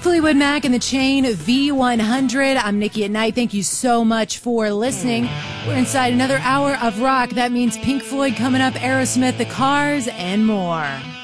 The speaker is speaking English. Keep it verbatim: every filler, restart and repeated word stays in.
Fleetwood Mac and the Chain V one hundred. I'm Nikki at Night. Thank you so much for listening. We're inside another hour of rock. That means Pink Floyd coming up, Aerosmith, The Cars, and more.